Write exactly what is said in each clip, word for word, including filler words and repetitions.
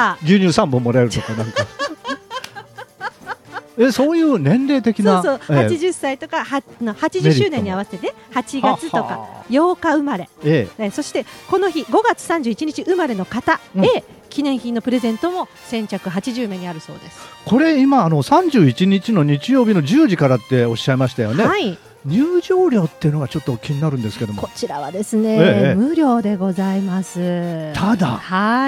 か牛乳さんぼんもらえるとかなんかえそういう年齢的なそうそう、 ええ、 はちじゅっさいとかはのはちじゅっしゅうねんに合わせて、ね、はちがつとかようか生まれ、 ええ、 ね、そしてこの日ごがつさんじゅういちにち生まれの方へ、うん、記念品のプレゼントも先着はちじゅうめいにあるそうです。 これ今あのさんじゅういちにちの日曜日のじゅうじからっておっしゃいましたよね。はい、入場料っていうのがちょっと気になるんですけども、 こちらはですね、ええ、無料でございます。 ただ、 はい、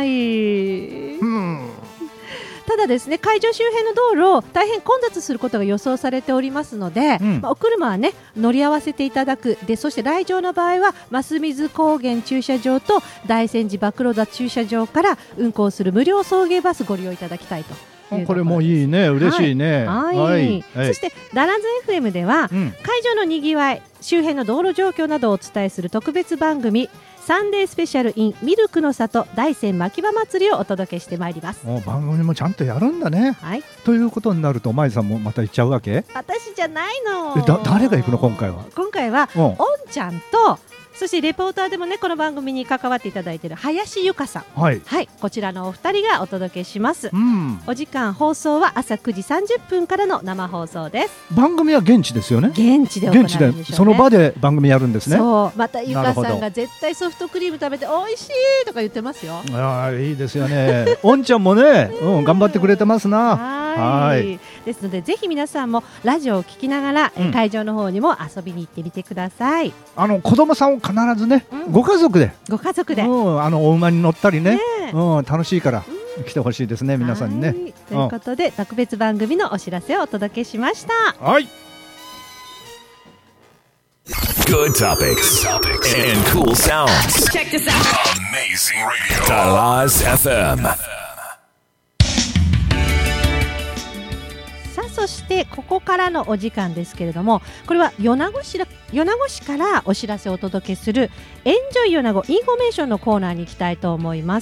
うん、 ただですね、会場周辺の道路大変混雑することが予想されておりますので、うん、まあ、お車はね乗り合わせていただくで、そして来場の場合は増水高原駐車場と大仙寺馬喰田駐車場から運行する無料送迎バスご利用いただきたいと。 これもいいね、嬉しいね。 はい、はいはい、そしてダランズ エフエム では、うん、会場のにぎわい周辺の道路状況などをお伝えする特別番組サンデースペシャル in ミルクの里大山牧場祭りをお届けしてまいります。 もう番組もちゃんとやるんだね、はい、ということになると舞さんもまた行っちゃうわけ？ 私じゃないの。 えだ誰が行くの今回は？ 今回はおんちゃんと、そしてレポーターでもねこの番組に関わっていただいている林由香さん、はい、はい、こちらのお二人がお届けします、うん、お時間放送は朝くじさんじゅっぷんからの生放送です。 番組は現地ですよね。 現地で行われるんでしょうね。 現地でその場で番組やるんですね。 そうまた由香さんが絶対ソフトクリーム食べて美味しいとか言ってますよ。 あいいですよねおんちゃんもね、うん、頑張ってくれてますな。 はい、ですのでぜひ皆さんもラジオを聞きながら、うん、会場の方にも遊びに行ってみてください。 あの子供さんを必ずね、うん、ご家族でご家族で、 うん、あのお馬に乗ったりね、ね、うん、楽しいから、うん、来てほしいですね皆さんにね。 ということで、うん、特別番組のお知らせをお届けしました。 はい。 Good topics and cool sounds. Check this out. Amazing Radio. Dallas エフエム。 そしてここからのお時間ですけれども、これは米子市、米子市からお知らせをお届けするエンジョイ米子インフォメーションのコーナーに行きたいと思います。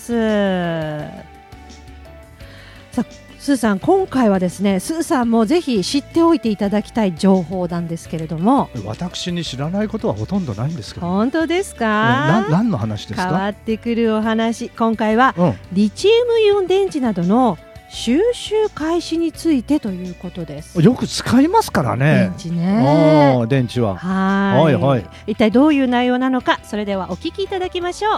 さあスーさん、今回はですね、スーさんもぜひ知っておいていただきたい情報なんですけれども、 私に知らないことはほとんどないんですけど。 本当ですか？ な何の話ですか？ 変わってくるお話。今回は、うん、リチウムイオン電池などの収集開始についてということです。 よく使いますからね、 電池ね。 電池ははい、はいはい、一体どういう内容なのか、それではお聞きいただきましょう。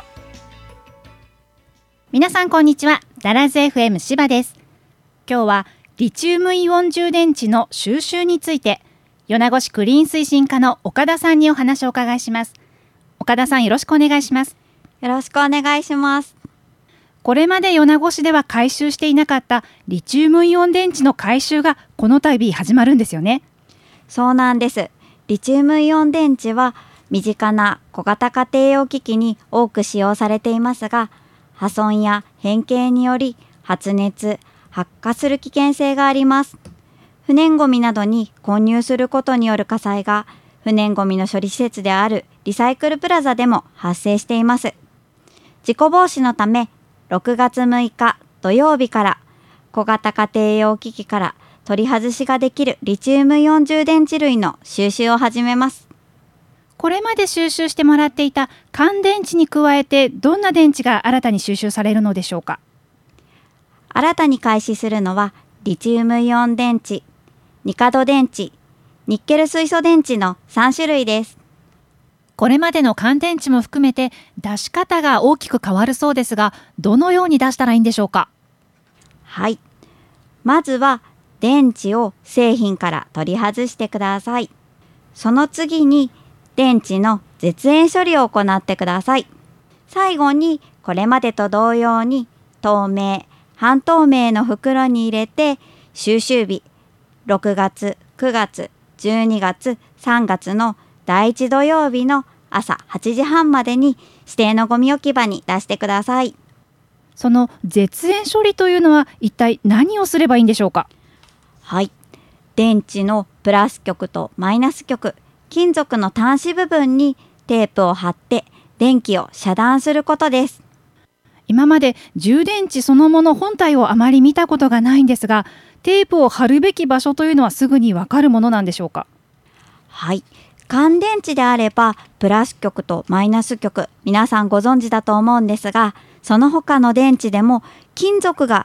皆さんこんにちは、ダラズ エフエム 柴です。今日はリチウムイオン充電池の収集について、米子市クリーン推進課の岡田さんにお話をお伺いします。岡田さん、よろしくお願いします。 よろしくお願いします。 これまで米子市では回収していなかったリチウムイオン電池の回収がこの度始まるんですよね。 そうなんです。リチウムイオン電池は身近な小型家庭用機器に多く使用されていますが、破損や変形により発熱、発火する危険性があります。不燃ごみなどに混入することによる火災が不燃ごみの処理施設であるリサイクルプラザでも発生しています。事故防止のためろくがつむいか土曜日から小型家庭用機器から取り外しができるリチウムイオン充電池類の収集を始めます。 これまで収集してもらっていた乾電池に加えて、どんな電池が新たに収集されるのでしょうか？ 新たに開始するのはリチウムイオン電池、ニカド電池、ニッケル水素電池のさんしゅるいです。 これまでの乾電池も含めて出し方が大きく変わるそうですが、どのように出したらいいんでしょうか？ はい。まずは電池を製品から取り外してください。その次に電池の絶縁処理を行ってください。最後にこれまでと同様に透明、半透明の袋に入れて、収集日ろくがつ、くがつ、じゅうにがつ、さんがつのだいいち土曜日の朝はちじはんまでに指定のゴミ置き場に出してください。 その絶縁処理というのは一体何をすればいいんでしょうか？ はい。電池のプラス極とマイナス極、金属の端子部分にテープを貼って電気を遮断することです。 今まで充電池そのもの本体をあまり見たことがないんですが、テープを貼るべき場所というのはすぐにわかるものなんでしょうか？ はい。乾電池であればプラス極とマイナス極、皆さんご存知だと思うんですが、その他の電池でも金属が